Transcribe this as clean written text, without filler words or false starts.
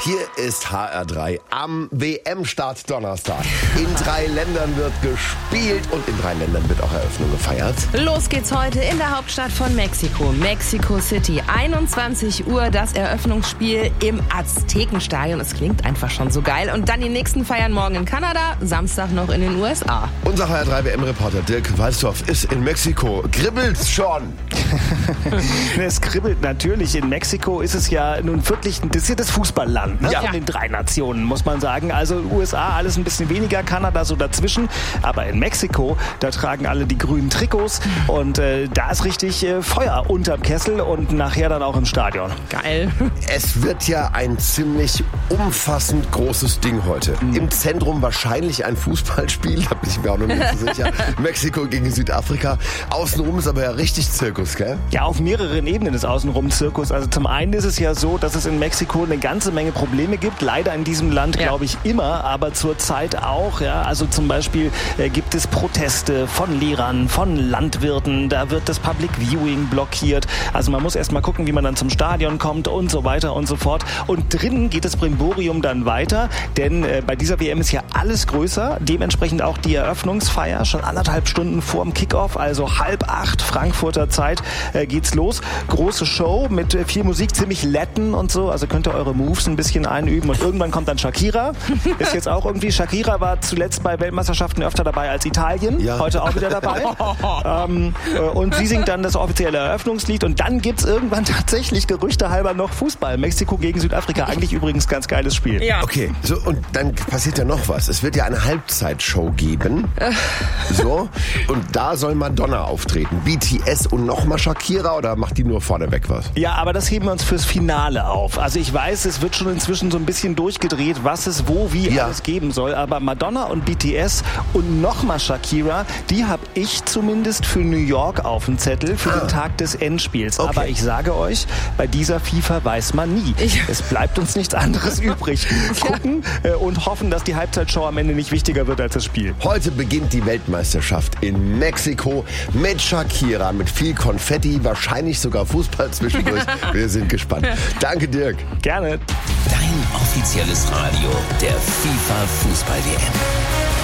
Hier ist HR3 am WM-Start Donnerstag. In 3 Ländern wird gespielt und in 3 Ländern wird auch Eröffnung gefeiert. Los geht's heute in der Hauptstadt von Mexiko, Mexico City. 21 Uhr das Eröffnungsspiel im Aztekenstadion. Es klingt einfach schon so geil. Und dann die nächsten feiern morgen in Kanada, Samstag noch in den USA. Unser HR3 WM-Reporter Dirk Walzdorf ist in Mexiko. Kribbelt's schon? Es kribbelt natürlich. In Mexiko ist es ja nun wirklich, das ist ja das Fußballland, ne? Ja. Von den 3 Nationen, muss man sagen. Also USA alles ein bisschen weniger, Kanada so dazwischen. Aber in Mexiko, da tragen alle die grünen Trikots und da ist richtig Feuer unterm Kessel und nachher dann auch im Stadion. Geil. Es wird ja ein ziemlich umfassend großes Ding heute. Im Zentrum wahrscheinlich ein Fußballspiel, da bin ich mir auch noch nicht so sicher. Mexiko gegen Südafrika. Außenrum ist aber ja richtig Zirkus, gell? Ja, auf mehreren Ebenen ist außenrum Zirkus. Also zum einen ist es ja so, dass es in Mexiko eine ganze Menge Probleme gibt. Leider in diesem Land, glaube ich, immer, aber zurzeit auch. Ja. Also zum Beispiel gibt es Proteste von Lehrern, von Landwirten. Da wird das Public Viewing blockiert. Also man muss erst mal gucken, wie man dann zum Stadion kommt und so weiter und so fort. Und drinnen geht das Brimborium dann weiter, denn bei dieser WM ist ja alles größer. Dementsprechend auch die Eröffnungsfeier schon 1,5 Stunden vorm Kickoff, also 7:30 Frankfurter Zeit geht's los. Große Show mit viel Musik, ziemlich Latin und so. Also könnt ihr eure Moves ein bisschen einüben. Und irgendwann kommt dann Shakira. Ist jetzt auch irgendwie, Shakira war zuletzt bei Weltmeisterschaften öfter dabei als Italien. Ja. Heute auch wieder dabei. Und sie singt dann das offizielle Eröffnungslied. Und dann gibt's irgendwann tatsächlich gerüchtehalber noch Fußball. Mexiko gegen Südafrika. Eigentlich übrigens ganz geiles Spiel. Ja. Okay, so und dann passiert ja noch was. Es wird ja eine Halbzeitshow geben. So, und da soll Madonna auftreten. BTS und nochmal Shakira oder macht die nur vorneweg was? Ja, aber das heben wir uns fürs Finale auf. Also ich weiß, es wird schon inzwischen so ein bisschen durchgedreht, was es wo, wie alles geben soll. Aber Madonna und BTS und nochmal Shakira, die habe ich zumindest für New York auf dem Zettel für den Tag des Endspiels. Okay. Aber ich sage euch, bei dieser FIFA weiß man nie. Es bleibt uns nichts anderes übrig. Gucken und hoffen, dass die Halbzeitshow am Ende nicht wichtiger wird als das Spiel. Heute beginnt die Weltmeisterschaft in Mexiko mit Shakira, mit viel Konfetti, wahrscheinlich sogar Fußball zwischendurch. Wir sind gespannt. Danke, Dirk. Gerne. Dein offizielles Radio der FIFA Fußball-WM.